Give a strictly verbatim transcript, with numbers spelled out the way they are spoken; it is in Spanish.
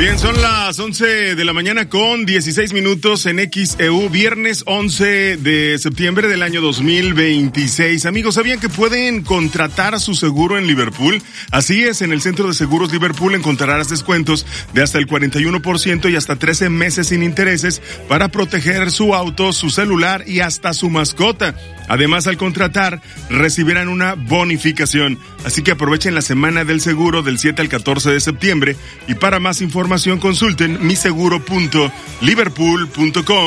Bien, son las once de la mañana con dieciséis minutos en X E U, viernes once de septiembre del año dos mil veintiséis. Amigos, ¿sabían que pueden contratar su seguro en Liverpool? Así es, en el Centro de Seguros Liverpool encontrarás descuentos de hasta el cuarenta y uno por ciento y hasta trece meses sin intereses para proteger su auto, su celular y hasta su mascota. Además, al contratar, recibirán una bonificación. Así que aprovechen la semana del seguro del siete al catorce de septiembre y para más información consulten mi seguro punto liverpool punto com.